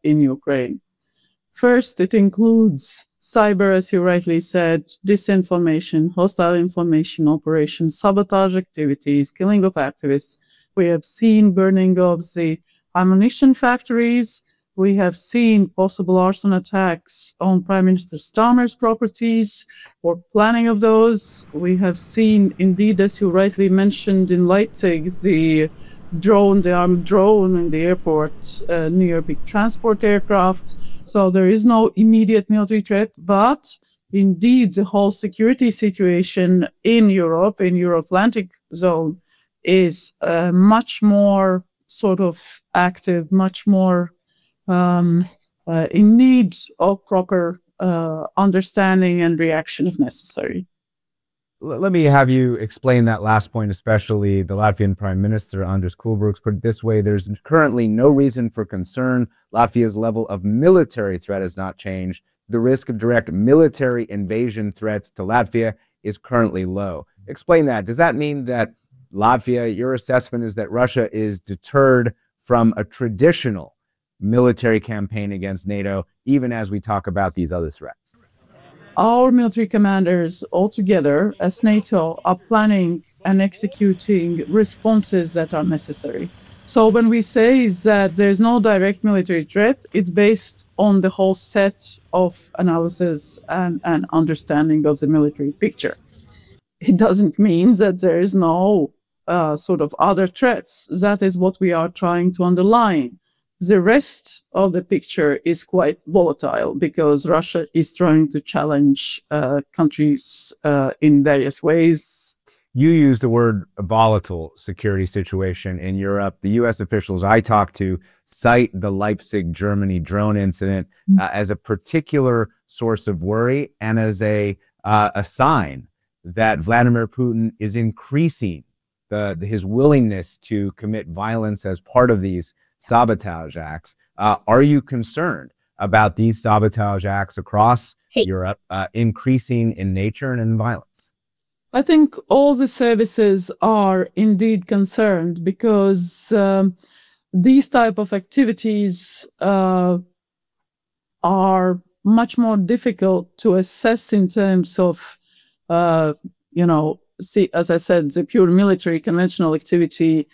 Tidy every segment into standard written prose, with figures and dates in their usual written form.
in Ukraine. First, it includes cyber, as you rightly said, disinformation, hostile information operations, sabotage activities, killing of activists. We have seen burning of the ammunition factories. We have seen possible arson attacks on Prime Minister Starmer's properties or planning of those. We have seen, indeed, as you rightly mentioned, in Leipzig, the armed drone in the airport near big transport aircraft. So there is no immediate military threat, but indeed the whole security situation in Europe, in Euro-Atlantic zone, is much more sort of active, much more in need of proper understanding and reaction if necessary. Let me have you explain that last point, especially the Latvian Prime Minister, Andris Kulbergs, put it this way: there's currently no reason for concern. Latvia's level of military threat has not changed. The risk of direct military invasion threats to Latvia is currently low. Explain that. Does that mean that Latvia, your assessment is that Russia is deterred from a traditional military campaign against NATO, even as we talk about these other threats? Our military commanders all together as NATO are planning and executing responses that are necessary. So when we say that there's no direct military threat, it's based on the whole set of analysis and understanding of the military picture. It doesn't mean that there is no sort of other threats. That is what we are trying to underline. The rest of the picture is quite volatile because Russia is trying to challenge countries in various ways. You used the word volatile security situation in Europe. The U.S. officials I talked to cite the Leipzig, Germany drone incident as a particular source of worry and as a sign that Vladimir Putin is increasing his willingness to commit violence as part of these sabotage acts. Are you concerned about these sabotage acts across Europe increasing in nature and in violence? I think all the services are indeed concerned because these type of activities are much more difficult to assess in terms of, as I said, the pure military conventional activity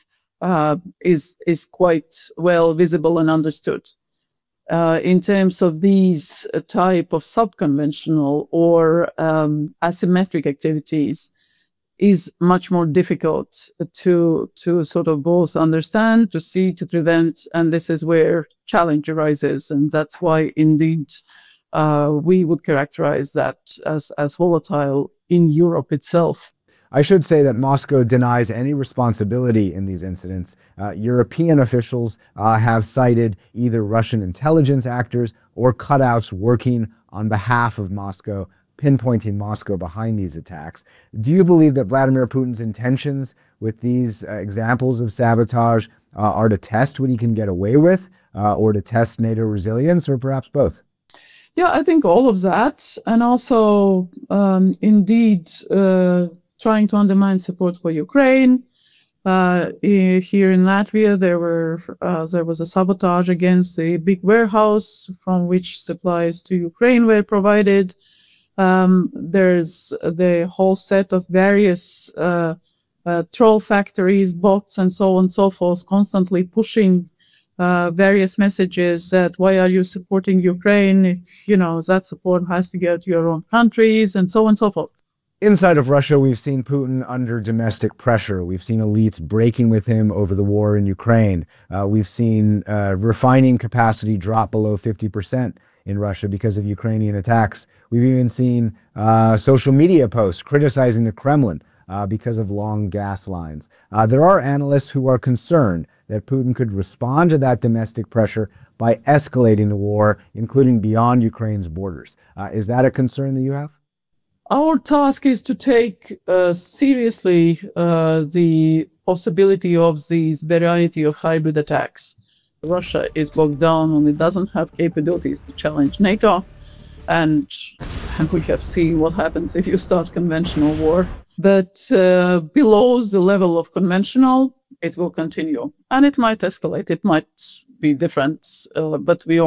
is quite well visible and understood. In terms of these type of subconventional or asymmetric activities, is much more difficult to sort of both understand, to see, to prevent, and this is where challenge arises, and that's why indeed we would characterize that as volatile in Europe itself. I should say that Moscow denies any responsibility in these incidents. European officials have cited either Russian intelligence actors or cutouts working on behalf of Moscow, pinpointing Moscow behind these attacks. Do you believe that Vladimir Putin's intentions with these examples of sabotage are to test what he can get away with or to test NATO resilience, or perhaps both? Yeah, I think all of that, and also indeed trying to undermine support for Ukraine. Here in Latvia, there was a sabotage against a big warehouse from which supplies to Ukraine were provided. There's the whole set of various troll factories, bots, and so on and so forth, constantly pushing various messages that why are you supporting Ukraine if, that support has to go to your own countries, and so on and so forth. Inside of Russia, we've seen Putin under domestic pressure. We've seen elites breaking with him over the war in Ukraine. We've seen refining capacity drop below 50% in Russia because of Ukrainian attacks. We've even seen social media posts criticizing the Kremlin because of long gas lines. There are analysts who are concerned that Putin could respond to that domestic pressure by escalating the war, including beyond Ukraine's borders. Is that a concern that you have? Our task is to take seriously the possibility of these variety of hybrid attacks. Russia is bogged down and it doesn't have capabilities to challenge NATO, and we have seen what happens if you start conventional war. But below the level of conventional, it will continue, and it might escalate. It might be different, but we